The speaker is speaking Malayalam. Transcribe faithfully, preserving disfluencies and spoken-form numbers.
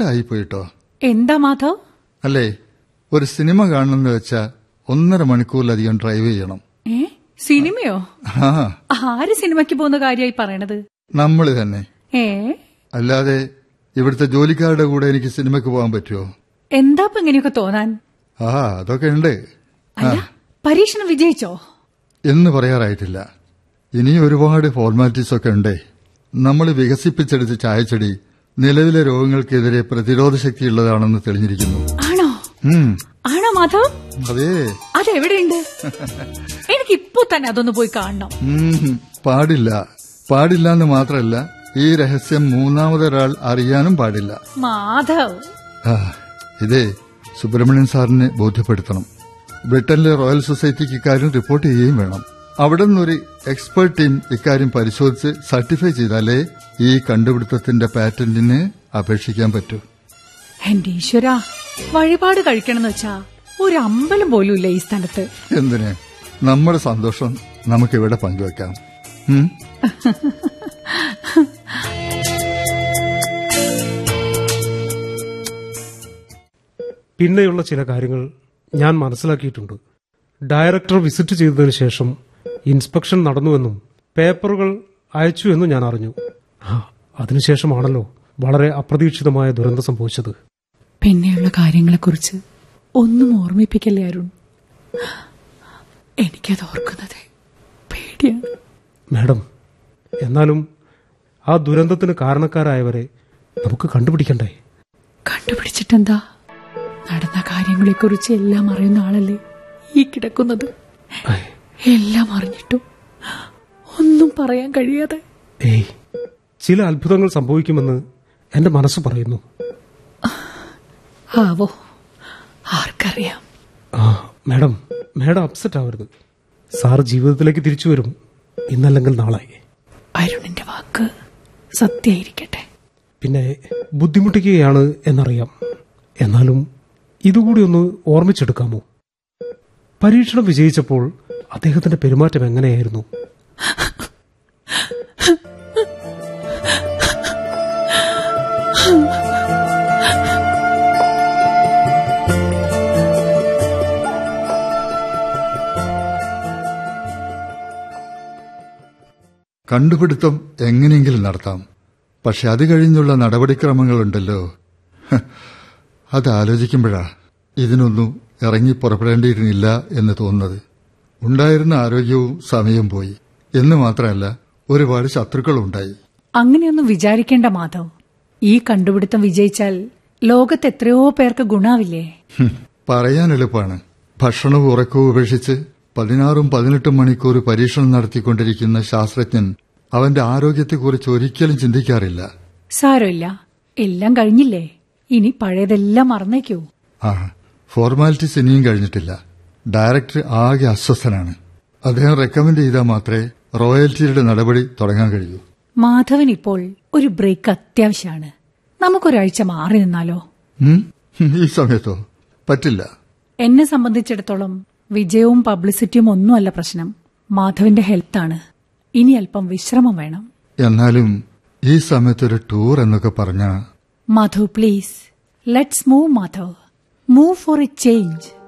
വട്ടായി പോയിട്ടോ. എന്താ മാധവ്? അല്ലേ, ഒരു സിനിമ കാണണമെന്ന് വെച്ചാ ഒന്നര മണിക്കൂറിലധികം ഡ്രൈവ് ചെയ്യണം. ഏ സിനിമയോ? ആ, ആര് സിനിമയ്ക്ക് പോകുന്ന കാര്യമായി പറയണത്? നമ്മള് തന്നെ. ഏ അല്ലാതെ ഇവിടുത്തെ ജോലിക്കാരുടെ കൂടെ എനിക്ക് സിനിമയ്ക്ക് പോകാൻ പറ്റുമോ? എന്താ ഇപ്പൊ ഇങ്ങനെയൊക്കെ തോന്നാൻ? ആ, അതൊക്കെ ഉണ്ട്. അല്ല, പരീക്ഷണം വിജയിച്ചോ? എന്ന് പറയാറായിട്ടില്ല. ഇനി ഒരുപാട് ഫോർമാലിറ്റീസ് ഒക്കെ ഉണ്ടേ. നമ്മൾ വികസിപ്പിച്ചെടുത്ത ചായച്ചെടി നിലവിലെ രോഗങ്ങൾക്കെതിരെ പ്രതിരോധ ശക്തിയുള്ളതാണെന്ന് തെളിഞ്ഞിരിക്കുന്നു. ആണോ? ആണോ മാധവ്? അതെ. അതെവിടെയുണ്ട്? എനിക്ക് ഇപ്പോ തന്നെ അതൊന്ന് പോയി കാണണം. പാടില്ല. പാടില്ല എന്ന് മാത്രമല്ല, ഈ രഹസ്യം മൂന്നാമതൊരാൾ അറിയാനും പാടില്ല. മാധവ്, ഇതേ സുബ്രഹ്മണ്യൻ സാറിനെ ബോധ്യപ്പെടുത്തണം. ബ്രിട്ടനിലെ റോയൽ സൊസൈറ്റിക്ക് ഇക്കാര്യം റിപ്പോർട്ട് ചെയ്യുകയും വേണം. അവിടെ നിന്നൊരു എക്സ്പെർട്ട് ടീം ഇക്കാര്യം പരിശോധിച്ച് സർട്ടിഫൈ ചെയ്താലേ ഈ കണ്ടുപിടുത്തത്തിന്റെ പാറ്റന്റിന് അപേക്ഷിക്കാൻ പറ്റൂ. എന്റെ ഈശ്വര, വഴിപാട് കഴിക്കണമെന്ന് വെച്ചാ ഒരു അമ്പലം പോലും ഇല്ല ഈ സ്ഥലത്ത്. എന്തിന്? നമ്മുടെ സന്തോഷം നമുക്കിവിടെ പങ്കുവെക്കാം. പിന്നെയുള്ള ചില കാര്യങ്ങൾ ഞാൻ മനസ്സിലാക്കിയിട്ടുണ്ട്. ഡയറക്ടർ വിസിറ്റ് ചെയ്തതിനു ശേഷം ഇൻസ്പെക്ഷൻ നടന്നുവെന്നും പേപ്പറുകൾ അയച്ചു എന്നും ഞാൻ അറിഞ്ഞു. അതിനുശേഷമാണല്ലോ വളരെ അപ്രതീക്ഷിതമായ ദുരന്തം സംഭവിച്ചത്. പിന്നെയുള്ള കാര്യങ്ങളെക്കുറിച്ച് ഒന്നും ഓർമ്മിപ്പിക്കല്ലേ അരുൺ. എനിക്കത് ഓർക്കുന്നത് പേടിയാണ്. മാഡം, എന്നാലും ആ ദുരന്തത്തിന് കാരണക്കാരായവരെ നമുക്ക് കണ്ടുപിടിക്കണ്ടേ? കണ്ടുപിടിച്ചിട്ടെന്താ? നടന്ന കാര്യങ്ങളെക്കുറിച്ച് എല്ലാം അറിയുന്ന ആളല്ലേ ഈ കിടക്കുന്നത്. എല്ലാം അറിഞ്ഞിട്ടും ഒന്നും പറയാൻ കഴിയാതെ. ഏയ്, ചില അത്ഭുതങ്ങൾ സംഭവിക്കുമെന്ന് എന്റെ മനസ്സ് പറയുന്നു. ആവോ, ആർക്കറിയാം. ആ മാഡം, മാഡം അപ്സെറ്റ് ആവരുത്. സാർ ജീവിതത്തിലേക്ക് തിരിച്ചു വരും, ഇന്നല്ലെങ്കിൽ നാളെ. അരുണിന്റെ വാക്ക് സത്യമായിരിക്കട്ടെ. പിന്നെ ബുദ്ധിമുട്ടിക്കുകയാണ് എന്നറിയാം. എന്നാലും ഇതുകൂടി ഒന്ന് ഓർമ്മിച്ചെടുക്കാമോ? പരീക്ഷണം വിജയിച്ചപ്പോൾ അദ്ദേഹത്തിന്റെ പെരുമാറ്റം എങ്ങനെയായിരുന്നു? കണ്ടുപിടുത്തം എങ്ങനെയെങ്കിലും നടത്താം. പക്ഷെ അത് കഴിഞ്ഞുള്ള നടപടിക്രമങ്ങളുണ്ടല്ലോ, അത് ആലോചിക്കുമ്പോഴാ ഇതിനൊന്നും ഇറങ്ങി പുറപ്പെടേണ്ടിയിരുന്നില്ല എന്ന് തോന്നുന്നത്. ഉണ്ടായിരുന്ന ആരോഗ്യവും സമയവും പോയി എന്ന് മാത്രമല്ല, ഒരുപാട് ശത്രുക്കളുണ്ടായി. അങ്ങനെയൊന്നും വിചാരിക്കേണ്ട മാധവ്. ഈ കണ്ടുപിടുത്തം വിജയിച്ചാൽ ലോകത്ത് എത്രയോ പേർക്ക് ഗുണാവില്ലേ? പറയാൻ എളുപ്പമാണ്. ഭക്ഷണവും ഉറക്കവും ഉപേക്ഷിച്ച് പതിനാറും പതിനെട്ടും മണിക്കൂർ പരീക്ഷണം നടത്തിക്കൊണ്ടിരിക്കുന്ന ശാസ്ത്രജ്ഞൻ അവന്റെ ആരോഗ്യത്തെക്കുറിച്ച് ഒരിക്കലും ചിന്തിക്കാറില്ല. സാരമില്ല, എല്ലാം കഴിഞ്ഞില്ലേ. ഇനി പഴയതെല്ലാം മറന്നേക്കൂ. ആ, ഫോർമാലിറ്റീസ് ഇനിയും കഴിഞ്ഞിട്ടില്ല. ഡയറക്ടർ ആകെ അസ്വസ്ഥനാണ്. അദ്ദേഹം റെക്കമെൻഡ് ചെയ്താൽ മാത്രമേ റോയൽറ്റിയുടെ നടപടി തുടങ്ങാൻ കഴിയൂ. മാധവൻ ഇപ്പോൾ ഒരു ബ്രേക്ക് അത്യാവശ്യമാണ്. നമുക്കൊരാഴ്ച മാറി നിന്നാലോ? ഈ സമയത്തോ? പറ്റില്ല. എന്നെ സംബന്ധിച്ചിടത്തോളം വിജയവും പബ്ലിസിറ്റിയും ഒന്നുമല്ല പ്രശ്നം. മാധവന്റെ ഹെൽത്താണ്. ഇനി അല്പം വിശ്രമം വേണം. എന്നാലും ഈ സമയത്തൊരു ടൂർ എന്നൊക്കെ പറഞ്ഞ... Madhav, please let's move. Madhav, move four A change.